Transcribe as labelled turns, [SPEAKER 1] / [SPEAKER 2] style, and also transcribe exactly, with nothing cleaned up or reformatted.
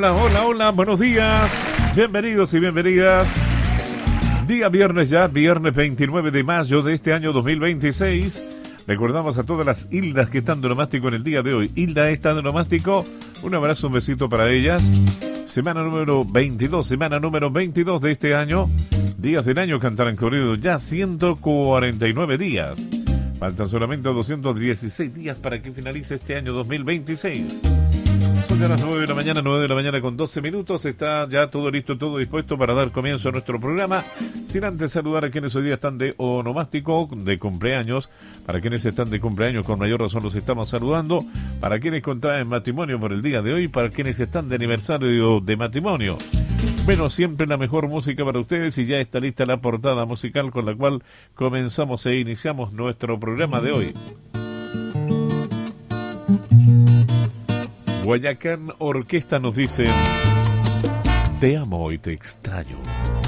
[SPEAKER 1] Hola, hola, hola, buenos días. Bienvenidos y bienvenidas. Día viernes ya, viernes veintinueve de mayo de este año dos mil veintiséis. Recordamos a todas las Hildas que están de onomástico en el día de hoy. Hilda está de onomástico. Un abrazo, un besito para ellas. Semana número veintidós, semana número veintidós de este año. Días del año que han transcurrido ya ciento cuarenta y nueve días. Faltan solamente doscientos dieciséis días para que finalice este año dos mil veintiséis. Son ya las nueve de la mañana, nueve de la mañana con doce minutos. Está ya todo listo, todo dispuesto para dar comienzo a nuestro programa. Sin antes saludar a quienes hoy día están de onomástico, de cumpleaños. Para quienes están de cumpleaños, con mayor razón los estamos saludando. Para quienes contraen matrimonio por el día de hoy. Para quienes están de aniversario de matrimonio. Bueno, siempre la mejor música para ustedes y ya está lista la portada musical con la cual comenzamos e iniciamos nuestro programa de hoy. Guayacán Orquesta nos dice: te amo y te extraño.